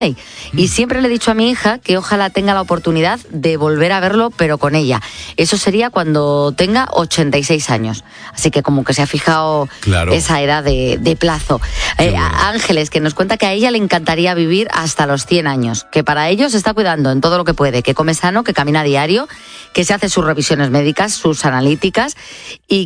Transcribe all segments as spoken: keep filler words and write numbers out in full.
Y siempre le he dicho a mi hija que ojalá tenga la oportunidad de volver a verlo, pero con ella. Eso sería cuando tenga ochenta y seis años. Así que como que se ha fijado claro. esa edad de, de plazo. Eh, bueno. Ángeles, que nos cuenta que a ella le encantaría vivir hasta los cien años, que para ello se está cuidando en todo lo que puede, que come sano, que camina a diario, que se hace sus revisiones médicas, sus analíticas y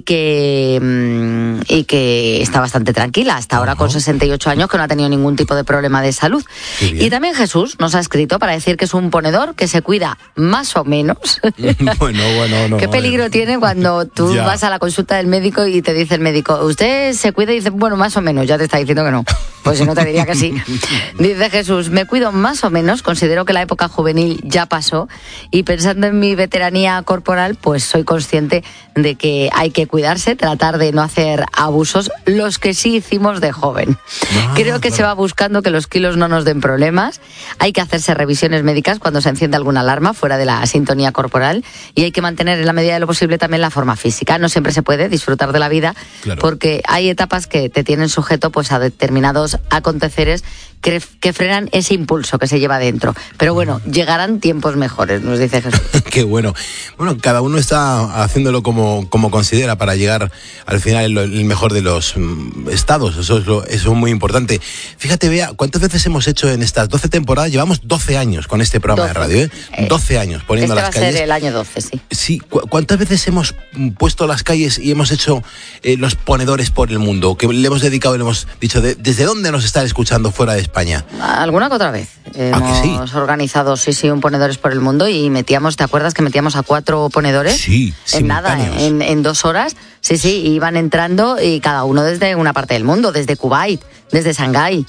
que, y que está bastante tranquila. Hasta ahora, uh-huh. con sesenta y ocho años, que no ha tenido ningún tipo de problema de salud. Y también Jesús nos ha escrito para decir que es un ponedor que se cuida más o menos. Bueno, bueno, no. ¿Qué peligro tiene cuando tú ya. vas a la consulta del médico y te dice el médico, usted se cuida y dice, bueno, más o menos, ya te está diciendo que no. Pues si no te diría que sí. Dice Jesús, me cuido más o menos, considero que la época juvenil ya pasó y pensando en mi veteranía corporal, pues soy consciente de que hay que cuidarse, tratar de no hacer abusos, los que sí hicimos de joven. Ah, Creo que claro. se va buscando que los kilos no nos den problemas. Hay que hacerse revisiones médicas cuando se enciende alguna alarma fuera de la sintonía corporal y hay que mantener en la medida de lo posible también la forma física. No siempre se puede disfrutar de la vida claro. porque hay etapas que te tienen sujeto pues a determinados aconteceres que, que frenan ese impulso que se lleva dentro. Pero bueno, llegarán tiempos mejores, nos dice Jesús. Qué bueno. Bueno, cada uno está haciéndolo como, como considera para llegar al final el, el mejor de los mm, estados. Eso es, lo, eso es muy importante. Fíjate, Bea, ¿cuántas veces hemos hecho en estas doce temporadas? Llevamos doce años con este programa doce. De radio, ¿eh? doce años poniendo este las calles. Este va a ser el año doce, sí. Sí, ¿cu- ¿cuántas veces hemos puesto las calles y hemos hecho eh, los ponedores por el mundo? Que le hemos dedicado y le hemos dicho, de, ¿desde dónde nos están escuchando fuera de España? Alguna que otra vez. ¿Ah, hemos que sí? organizado, sí, sí, un ponedores por el mundo y metíamos, ¿te acuerdas que metíamos a cuatro ponedores? Sí, en nada, en, en dos horas. Sí, sí, iban entrando y cada uno desde una parte del mundo, desde Kuwait, desde Shanghái,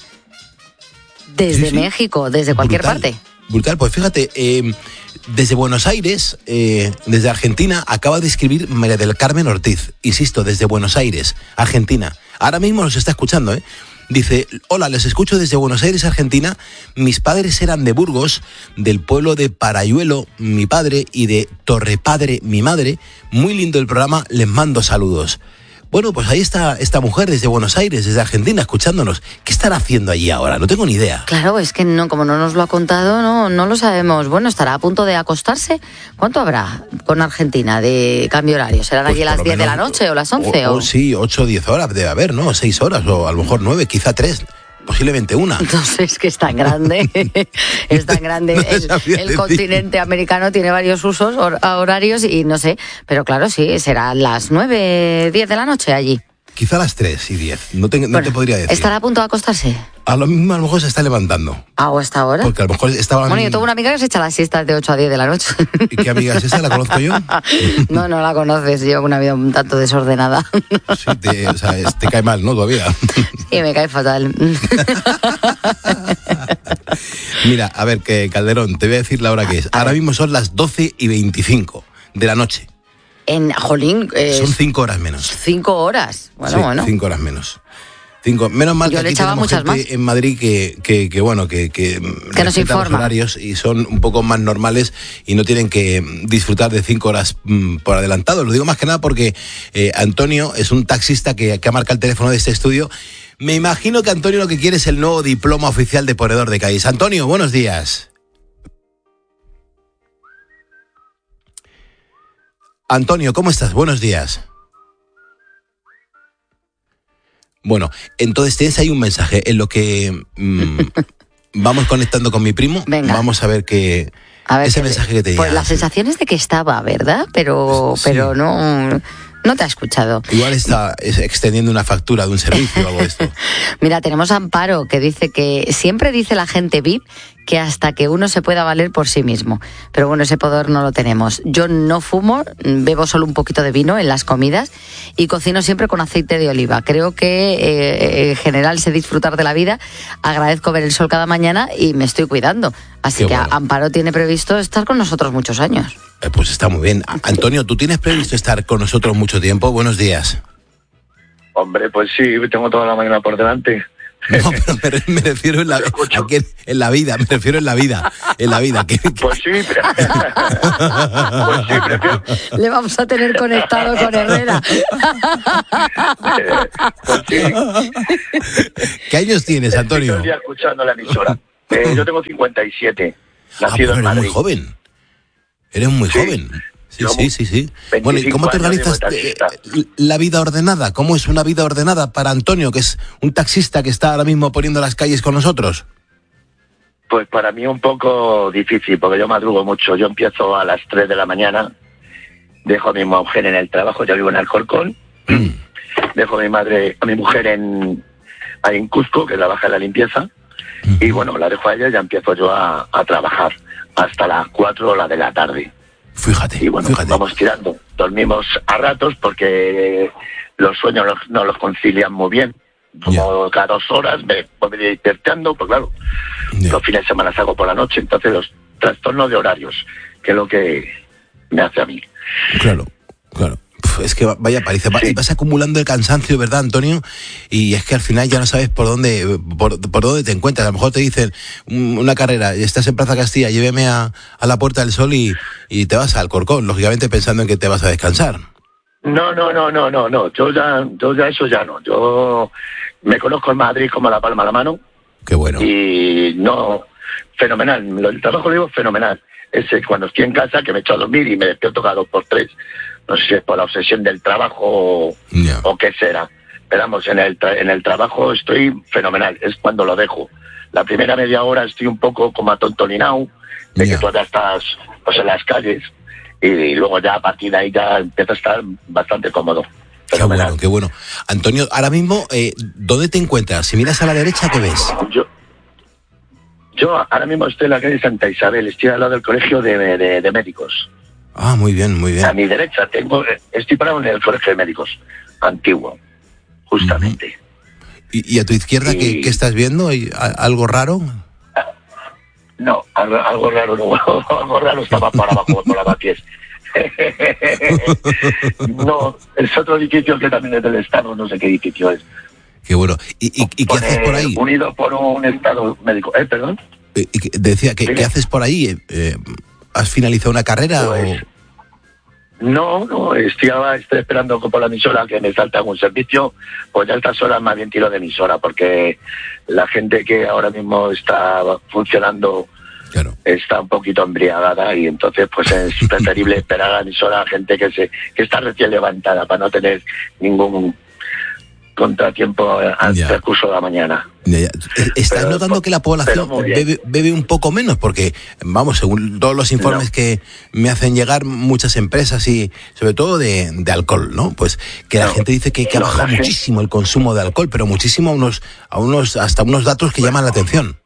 desde sí, sí. México, desde cualquier brutal, parte. Brutal, pues fíjate, eh, desde Buenos Aires, eh, desde Argentina, acaba de escribir María del Carmen Ortiz, insisto, desde Buenos Aires, Argentina. Ahora mismo nos está escuchando, ¿eh? Dice, hola, les escucho desde Buenos Aires, Argentina. Mis padres eran de Burgos, del pueblo de Parayuelo, mi padre, y de Torrepadre, mi madre. Muy lindo el programa, les mando saludos. Bueno, pues ahí está esta mujer desde Buenos Aires, desde Argentina, escuchándonos. ¿Qué estará haciendo allí ahora? No tengo ni idea. Claro, es que no, como no nos lo ha contado, no, no lo sabemos. Bueno, ¿estará a punto de acostarse? ¿Cuánto habrá con Argentina de cambio horario? ¿Serán pues allí las diez de la noche o las once? O, o... o sí, ocho o diez horas debe haber, ¿no? seis horas o a lo mejor nueve, quizá tres. Posiblemente una. Entonces, es que es tan grande, es tan grande. No el el continente americano tiene varios usos hor- horarios y no sé, pero claro, sí, serán las nueve, diez de la noche allí. Quizá las tres y diez, no te, no bueno, te podría decir. ¿Estará a punto de acostarse? A lo mismo, a lo mejor se está levantando. ¿Ah, o hasta ahora? Porque a lo mejor estaba... Bueno, yo tengo una amiga que se echa las siestas de ocho a diez de la noche. ¿Y qué amiga es esa? ¿La conozco yo? No, no la conoces. Llevo una vida un tanto desordenada. Sí, te, o sea, te cae mal, ¿no? Todavía. Sí, me cae fatal. Mira, a ver, que Calderón, te voy a decir la hora que es. Ahora mismo son las doce y veinticinco de la noche. En Jolín... Eh, son cinco horas menos. Cinco horas. Bueno, sí, bueno. cinco horas menos. Cinco. Menos mal Yo que le aquí echaba tenemos muchas gente más. en Madrid que, que, que bueno, que, que, que nos informa. Los horarios y son un poco más normales y no tienen que disfrutar de cinco horas mm, por adelantado. Lo digo más que nada porque eh, Antonio es un taxista que, que ha marcado el teléfono de este estudio. Me imagino que Antonio lo que quiere es el nuevo diploma oficial de ponedor de Cádiz. Antonio, buenos días. Antonio, ¿cómo estás? Buenos días. Bueno, entonces tienes ahí un mensaje en lo que mmm, vamos conectando con mi primo. Venga. Vamos a ver qué a ver ese qué, mensaje que te diga. Pues la sensación es de que estaba, ¿verdad? Pero, sí. pero no... No te ha escuchado. Igual está extendiendo una factura de un servicio o algo de esto. Mira, tenemos a Amparo que dice que siempre dice la gente V I P que hasta que uno se pueda valer por sí mismo. Pero bueno, ese poder no lo tenemos. Yo no fumo, bebo solo un poquito de vino en las comidas y cocino siempre con aceite de oliva. Creo que eh, en general sé disfrutar de la vida, agradezco ver el sol cada mañana y me estoy cuidando. Así Qué que bueno. Amparo tiene previsto estar con nosotros muchos años. Eh, pues está muy bien. Antonio, ¿tú tienes previsto estar con nosotros mucho tiempo? Buenos días. Hombre, pues sí, tengo toda la mañana por delante. No, pero, pero me refiero en la, aquí, en la vida, me refiero en la vida, en la vida. Que, que... Pues sí, pero... pues sí, prefiero... Le vamos a tener conectado con Herrera. Pues sí. ¿Qué años tienes, Antonio? Estoy escuchando la emisora. Eh, yo tengo cincuenta y siete, nacido ah, en bueno, Madrid. Eres muy joven. Eres muy Sí. joven. Sí, Yo sí, sí, sí. Bueno, ¿y cómo te organizas eh, la vida ordenada? ¿Cómo es una vida ordenada para Antonio, que es un taxista que está ahora mismo poniendo las calles con nosotros? Pues para mí un poco difícil, porque yo madrugo mucho. Yo empiezo a las tres de la mañana, dejo a mi mujer en el trabajo, yo vivo en Alcorcón, mm. dejo a mi madre, a mi mujer en, en Cuzco, que trabaja en la limpieza, mm. y bueno, la dejo a ella y ya empiezo yo a, a trabajar hasta las cuatro o la de la tarde. Fíjate, y bueno, fíjate. Vamos tirando. Dormimos a ratos porque los sueños no, no los concilian muy bien. Como yeah. cada dos horas me voy despertando, pues claro, yeah. los fines de semana salgo por la noche, entonces los trastornos de horarios, que es lo que me hace a mí. Claro, claro. Es que vaya paliza, sí. vas acumulando el cansancio, ¿verdad, Antonio? Y es que al final ya no sabes por dónde por, por dónde te encuentras. A lo mejor te dicen una carrera, estás en Plaza Castilla, lléveme a, a la Puerta del Sol y, y te vas al Alcorcón, lógicamente pensando en que te vas a descansar. No, no, no, no, no, no. Yo ya, yo ya eso ya no. Yo me conozco en Madrid como la palma de la mano. Qué bueno. Y no, fenomenal. El trabajo lo digo fenomenal. Ese cuando estoy en casa que me echo a dormir y me despierto cada dos por tres. No sé si es por la obsesión del trabajo yeah. o qué será. Pero vamos, en el, tra- en el trabajo estoy fenomenal. Es cuando lo dejo. La primera media hora estoy un poco como atontolinado, de yeah. que todavía estás pues, en las calles. Y, y luego ya a partir de ahí ya empieza a estar bastante cómodo. Qué bueno, qué bueno. Antonio, ahora mismo, eh, ¿dónde te encuentras? Si miras a la derecha, ¿qué ves? Yo, yo ahora mismo estoy en la calle Santa Isabel, estoy al lado del colegio de, de, de médicos. Ah, muy bien, muy bien. A mi derecha tengo, estoy parado en el colegio de médicos, antiguo, justamente. Uh-huh. ¿Y, y a tu izquierda y... ¿qué, qué estás viendo? ¿Hay algo raro? No, algo, algo raro no, algo raro estaba para abajo, por la pies. No, es otro edificio que también es del Estado, no sé qué edificio es. Qué bueno. ¿Y, y, y qué Pone, haces por ahí? Unido por un Estado médico. ¿Eh, perdón? Eh, decía, ¿qué, ¿qué haces por ahí? Eh, ¿Has finalizado una carrera pues, o...? No, no, estoy, estoy esperando por la emisora que me salta algún servicio, pues ya a estas horas más bien tiro de emisora, porque la gente que ahora mismo está funcionando claro. está un poquito embriagada y entonces pues es preferible esperar a la emisora a gente que se que está recién levantada para no tener ningún contratiempo al yeah. recurso de la mañana. Ya, ya. ¿Estás pero, notando que la población bebe, bebe un poco menos? Porque, vamos, según todos los informes no. que me hacen llegar muchas empresas y sobre todo de, de alcohol, ¿no? Pues que la no. gente dice que, que ha no, bajado muchísimo gente... el consumo de alcohol, pero muchísimo a unos, a unos, hasta unos datos que llaman la atención.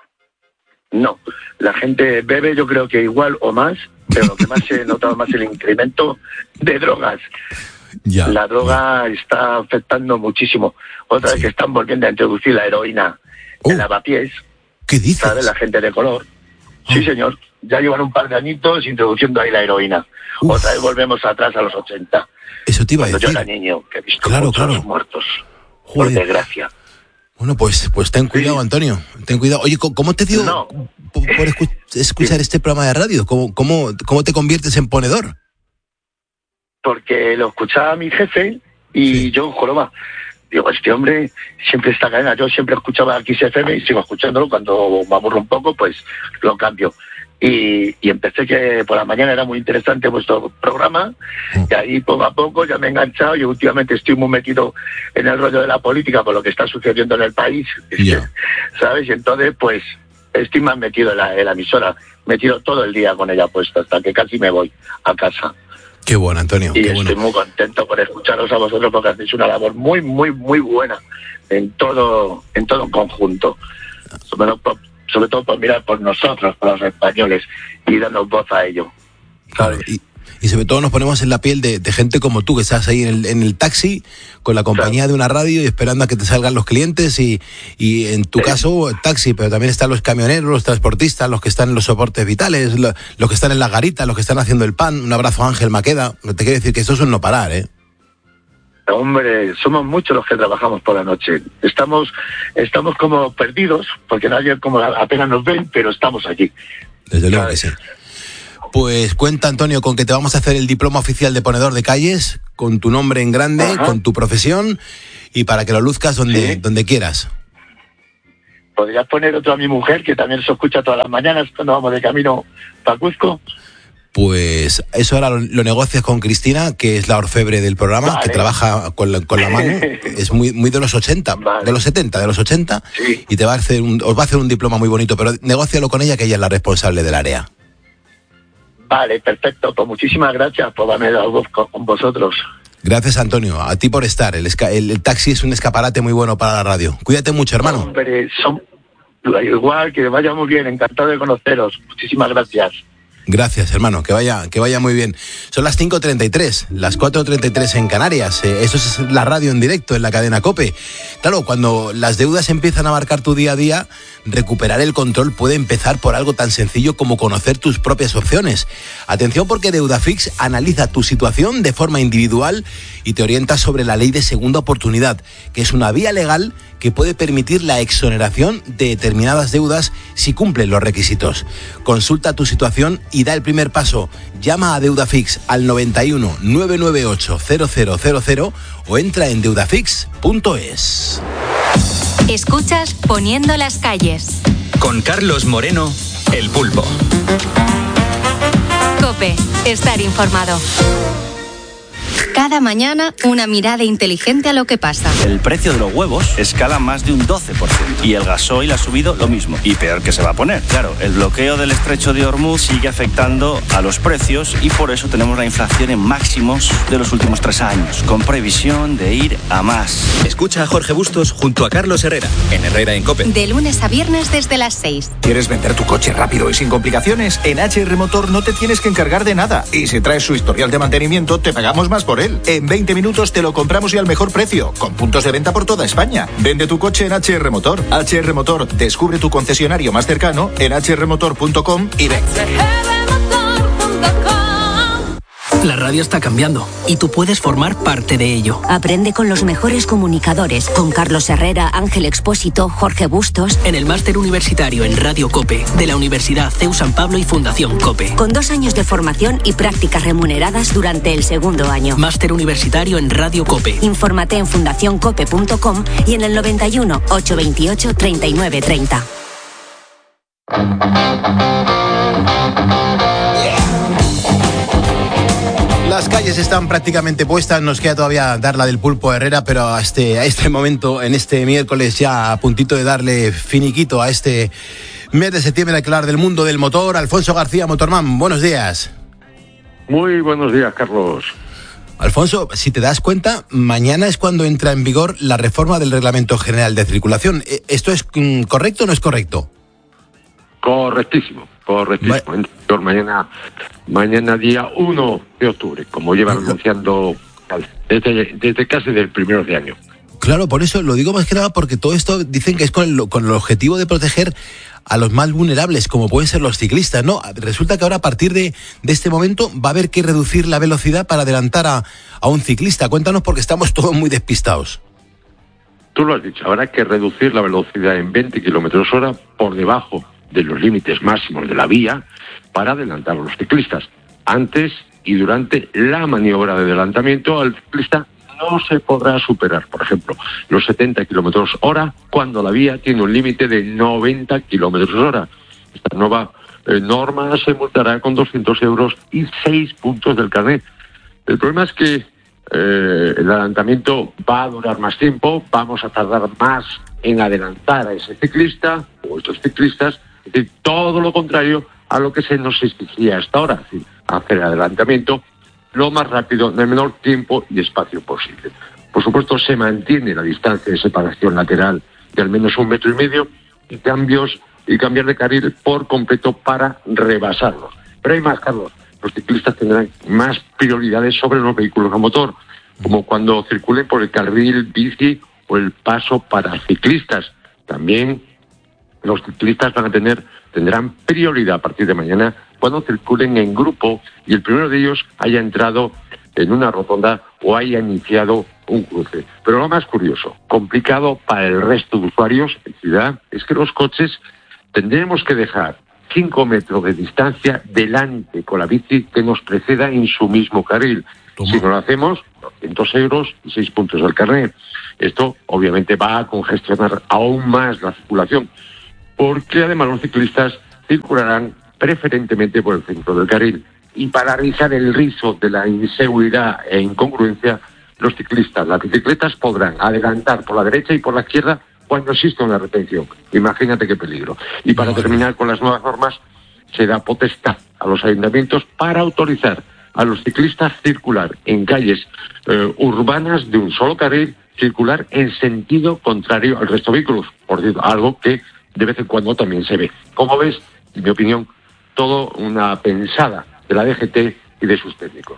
No, la gente bebe yo creo que igual o más, pero lo que más he notado más el incremento de drogas. Ya, la droga ya. está afectando muchísimo. Otra sí. vez que están volviendo a introducir la heroína uh, en lavapiés. ¿Qué dices? ¿Sabes? La gente de color. Sí, uh. señor. Ya llevan un par de añitos introduciendo ahí la heroína. Uf. Otra vez volvemos atrás a los ochenta. Eso te iba a decir. Cuando yo era niño, que he visto claro, muchos claro. muertos. Joder. Por desgracia. Bueno, pues, pues ten cuidado, sí. Antonio. Ten cuidado. Oye, ¿cómo te dio no. por, por escu- escuchar sí. este programa de radio? ¿Cómo, cómo, ¿Cómo te conviertes en ponedor? Porque lo escuchaba mi jefe y sí. yo, joroba, digo, este hombre siempre está cadena. Yo siempre escuchaba X F M y sigo escuchándolo. Cuando me aburro un poco, pues lo cambio. Y, y empecé que por la mañana era muy interesante vuestro programa mm. y ahí poco a poco ya me he enganchado y últimamente estoy muy metido en el rollo de la política por lo que está sucediendo en el país, yeah. ¿sabes? Y entonces, pues, estoy más metido en la, en la emisora. Me tiro todo el día con ella puesta hasta que casi me voy a casa. Qué bueno, Antonio. Y qué estoy bueno. muy contento por escucharos a vosotros porque hacéis una labor muy, muy, muy buena en todo, en todo un conjunto. Sobre todo, por, sobre todo por mirar por nosotros, por los españoles, y darnos voz a ello. Claro, y, y sobre todo nos ponemos en la piel de, de gente como tú, que estás ahí en el, en el taxi con la compañía claro. de una radio y esperando a que te salgan los clientes y, y en tu sí. caso taxi, pero también están los camioneros, los transportistas, los que están en los soportes vitales, los, los que están en las garitas, los que están haciendo el pan. Un abrazo a Ángel Maqueda. Te quiero decir que esto es un no parar, ¿eh? Hombre, somos muchos los que trabajamos por la noche. Estamos estamos como perdidos, porque nadie como apenas nos ven, pero estamos allí. Desde luego que sí. Pues cuenta, Antonio, con que te vamos a hacer el diploma oficial de ponedor de calles, con tu nombre en grande, Ajá. con tu profesión, y para que lo luzcas donde, ¿Sí? donde quieras. ¿podrías poner otro a mi mujer, que también se escucha todas las mañanas cuando vamos de camino para Cuzco? Pues eso ahora lo, lo negocias con Cristina, que es la orfebre del programa, vale. Que trabaja con la, con la mano, es muy muy de los ochenta, vale. de los setenta, de los ochenta, sí. Y te va a hacer un, os va a hacer un diploma muy bonito, pero negócialo con ella, que ella es la responsable del área. Vale, perfecto, pues muchísimas gracias por darme la voz con, con vosotros. Gracias, Antonio, a ti por estar, el, esca- el, el taxi es un escaparate muy bueno para la radio. Cuídate mucho, hermano. Hombre, son, igual, que vaya muy bien, encantado de conoceros, muchísimas gracias. Gracias, hermano, que vaya que vaya muy bien. Son las cinco treinta y tres, las cuatro treinta y tres en Canarias. Eh, eso es la radio en directo en la cadena COPE. Claro, cuando las deudas empiezan a marcar tu día a día, recuperar el control puede empezar por algo tan sencillo como conocer tus propias opciones. Atención, porque Deudafix analiza tu situación de forma individual y te orienta sobre la ley de segunda oportunidad, que es una vía legal que puede permitir la exoneración de determinadas deudas si cumplen los requisitos. Consulta tu situación y da el primer paso. Llama a Deudafix al noventa y uno, nueve nueve ocho, cero cero cero cero o entra en deudafix punto es. Escuchas Poniendo las calles. Con Carlos Moreno, El Pulpo. COPE, estar informado. Cada mañana, una mirada inteligente a lo que pasa. El precio de los huevos escala más de un doce por ciento y el gasoil ha subido lo mismo. Y peor que se va a poner. Claro, el bloqueo del estrecho de Hormuz sigue afectando a los precios y por eso tenemos la inflación en máximos de los últimos tres años, con previsión de ir a más. Escucha a Jorge Bustos junto a Carlos Herrera, en Herrera en COPE. De lunes a viernes desde las seis. ¿Quieres vender tu coche rápido y sin complicaciones? En H R Motor no te tienes que encargar de nada. Y si traes su historial de mantenimiento, te pagamos más por él. En veinte minutos te lo compramos y al mejor precio, con puntos de venta por toda España. Vende tu coche en H R Motor. H R Motor, descubre tu concesionario más cercano en h r motor punto com y ven. La radio está cambiando y tú puedes formar parte de ello. Aprende con los mejores comunicadores, con Carlos Herrera, Ángel Expósito, Jorge Bustos. En el máster universitario en Radio COPE de la Universidad C E U San Pablo y Fundación COPE. Con dos años de formación y prácticas remuneradas durante el segundo año. Máster universitario en Radio COPE. Infórmate en fundación cope punto com y en el noventa y uno, ochocientos veintiocho, treinta y nueve treinta. Las calles están prácticamente puestas, nos queda todavía dar la del Pulpo Herrera, pero a este, a este momento, en este miércoles, ya a puntito de darle finiquito a este mes de septiembre, hay que hablar del mundo del motor. Alfonso García, Motorman, buenos días. Muy buenos días, Carlos. Alfonso, si te das cuenta, mañana es cuando entra en vigor la reforma del Reglamento General de Circulación. ¿Esto es correcto o no es correcto? Correctísimo, correctísimo. Va- mañana, mañana día uno de octubre, como llevan anunciando desde, desde casi del primero de año. Claro, por eso lo digo más que nada porque todo esto dicen que es con el, con el objetivo de proteger a los más vulnerables, como pueden ser los ciclistas, ¿no? Resulta que ahora a partir de, de este momento va a haber que reducir la velocidad para adelantar a, a un ciclista. Cuéntanos porque estamos todos muy despistados. Tú lo has dicho, habrá que reducir la velocidad en veinte kilómetros hora por debajo de los límites máximos de la vía para adelantar a los ciclistas. Antes y durante la maniobra de adelantamiento al ciclista no se podrá superar, por ejemplo, los setenta kilómetros hora cuando la vía tiene un límite de noventa kilómetros hora. Esta nueva eh, norma se multará con doscientos euros y seis puntos del carnet. El problema es que eh, el adelantamiento va a durar más tiempo, vamos a tardar más en adelantar a ese ciclista o estos ciclistas. Es decir, todo lo contrario a lo que se nos exigía hasta ahora, es decir, hacer el adelantamiento lo más rápido, en el menor tiempo y espacio posible. Por supuesto, se mantiene la distancia de separación lateral de al menos un metro y medio y cambios y cambiar de carril por completo para rebasarlos. Pero hay más, Carlos. Los ciclistas tendrán más prioridades sobre los vehículos a motor, como cuando circulen por el carril bici o el paso para ciclistas. También los ciclistas van a tener, tendrán prioridad a partir de mañana cuando circulen en grupo y el primero de ellos haya entrado en una rotonda o haya iniciado un cruce. Pero lo más curioso, complicado para el resto de usuarios en ciudad, es que los coches tendremos que dejar cinco metros de distancia delante con la bici que nos preceda en su mismo carril. Toma. Si no lo hacemos, doscientos euros y seis puntos del carnet. Esto obviamente va a congestionar aún más la circulación, porque además los ciclistas circularán preferentemente por el centro del carril. Y para rizar el rizo de la inseguridad e incongruencia, los ciclistas, las bicicletas podrán adelantar por la derecha y por la izquierda cuando exista una retención. Imagínate qué peligro. Y para terminar con las nuevas normas, se da potestad a los ayuntamientos para autorizar a los ciclistas circular en calles eh, urbanas de un solo carril, circular en sentido contrario al resto de vehículos, por cierto, algo que de vez en cuando también se ve. Como ves, en mi opinión, todo una pensada de la D G T y de sus técnicos.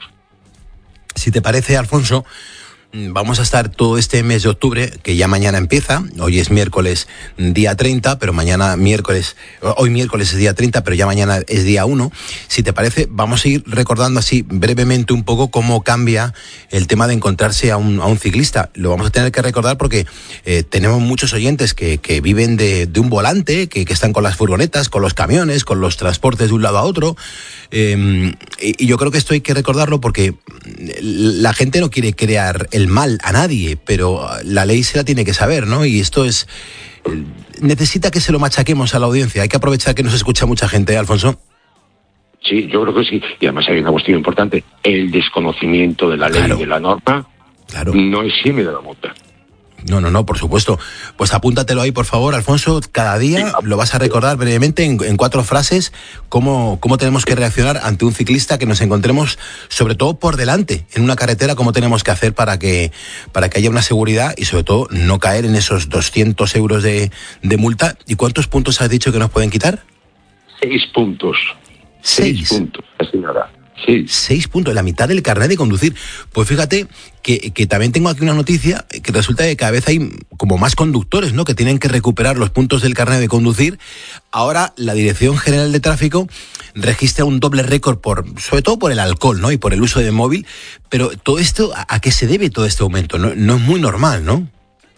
Si te parece, Alfonso, vamos a estar todo este mes de octubre, que ya mañana empieza. Hoy es miércoles día treinta, pero mañana miércoles, hoy miércoles es día treinta, pero ya mañana es día uno. Si te parece, vamos a ir recordando así brevemente un poco cómo cambia el tema de encontrarse a un, a un ciclista. Lo vamos a tener que recordar porque eh, tenemos muchos oyentes que, que viven de, de un volante, que, que están con las furgonetas, con los camiones, con los transportes de un lado a otro. Eh, y, y yo creo que esto hay que recordarlo porque la gente no quiere crear el mal a nadie, pero la ley se la tiene que saber, ¿no? Y esto es... necesita que se lo machaquemos a la audiencia. Hay que aprovechar que nos escucha mucha gente, ¿eh, Alfonso? Sí, yo creo que sí. Y además hay una cuestión importante. El desconocimiento de la ley claro. y de la norma claro. no exime de la multa. No, no, no, por supuesto. Pues apúntatelo ahí, por favor, Alfonso. Cada día lo vas a recordar brevemente en, en cuatro frases cómo, cómo tenemos que reaccionar ante un ciclista que nos encontremos, sobre todo por delante, en una carretera, cómo tenemos que hacer para que, para que haya una seguridad y, sobre todo, no caer en esos doscientos euros de, de multa. ¿Y cuántos puntos has dicho que nos pueden quitar? Seis puntos. Seis, Seis puntos, así nada. Sí. Seis puntos, la mitad del carnet de conducir. Pues fíjate que, que también tengo aquí una noticia que resulta que cada vez hay como más conductores, ¿no?, que tienen que recuperar los puntos del carnet de conducir. Ahora la Dirección General de Tráfico registra un doble récord, por, sobre todo por el alcohol, ¿no?, y por el uso de móvil. Pero todo esto, ¿a, a qué se debe todo este aumento? No, no es muy normal, ¿no?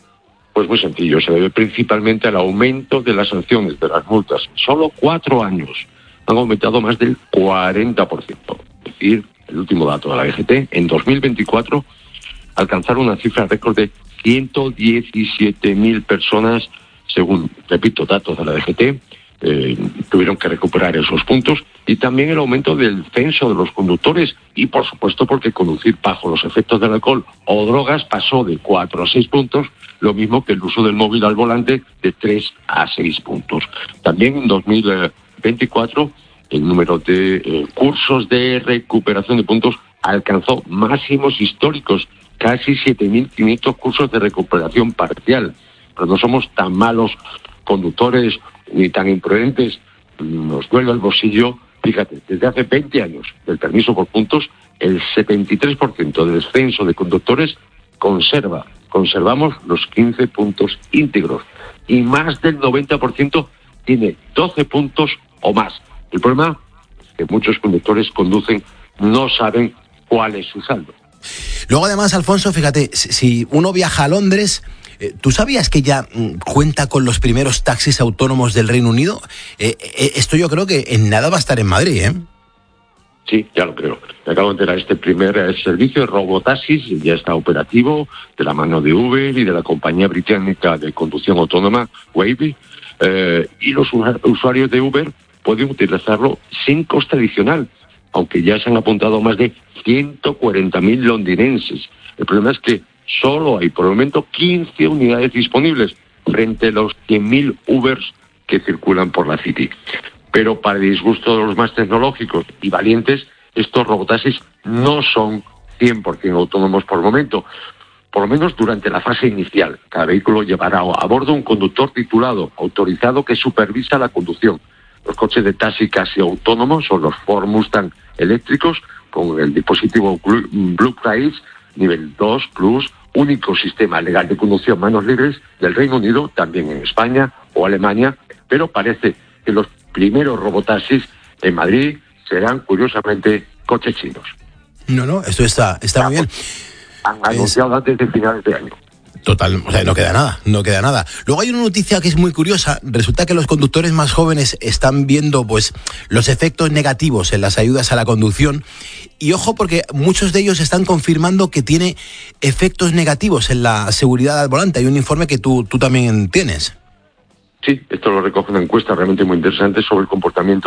Pues muy sencillo, se debe principalmente al aumento de las sanciones, de las multas. Solo cuatro años han aumentado más del cuarenta por ciento. Es decir, el último dato de la D G T, en dos mil veinticuatro alcanzaron una cifra récord de ciento diecisiete mil personas, según, repito, datos de la D G T, eh, tuvieron que recuperar esos puntos, y también el aumento del censo de los conductores, y por supuesto porque conducir bajo los efectos del alcohol o drogas pasó de cuatro a seis puntos, lo mismo que el uso del móvil al volante de tres a seis puntos. También en dos mil veinticuatro el número de eh, cursos de recuperación de puntos alcanzó máximos históricos, casi siete mil quinientos cursos de recuperación parcial. Pero no somos tan malos conductores ni tan imprudentes, nos duele el bolsillo. Fíjate, desde hace veinte años del permiso por puntos, el setenta y tres por ciento del descenso de conductores conserva, conservamos los quince puntos íntegros, y más del noventa por ciento tiene doce puntos o más. El problema es que muchos conductores conducen, no saben cuál es su saldo. Luego, además, Alfonso, fíjate, si uno viaja a Londres, eh, ¿tú sabías que ya mm, cuenta con los primeros taxis autónomos del Reino Unido? Eh, eh, esto yo creo que en nada va a estar en Madrid, ¿eh? Sí, ya lo creo. Me acabo de enterar, este primer eh, servicio de robotaxis ya está operativo de la mano de Uber y de la compañía británica de conducción autónoma, Wavy, eh, y los usuarios de Uber pueden utilizarlo sin coste adicional, aunque ya se han apuntado más de ciento cuarenta mil londinenses. El problema es que solo hay por el momento quince unidades disponibles frente a los cien mil Ubers que circulan por la City. Pero para el disgusto de los más tecnológicos y valientes, estos robotaxis no son cien por ciento autónomos por el momento, por lo menos durante la fase inicial. Cada vehículo llevará a bordo un conductor titulado, autorizado, que supervisa la conducción. Los coches de taxi casi autónomos son los Ford Mustang eléctricos con el dispositivo Blue Price nivel dos Plus, único sistema legal de conducción manos libres del Reino Unido, también en España o Alemania, pero parece que los primeros robotaxis en Madrid serán, curiosamente, coches chinos. No, no, esto está, está muy bien. Han anunciado antes de finales de año. Total, o sea, no queda nada, no queda nada. Luego hay una noticia que es muy curiosa. Resulta que los conductores más jóvenes están viendo pues los efectos negativos en las ayudas a la conducción. Y ojo, porque muchos de ellos están confirmando que tiene efectos negativos en la seguridad al volante. Hay un informe que tú, tú también tienes. Sí, esto lo recoge una encuesta realmente muy interesante sobre el comportamiento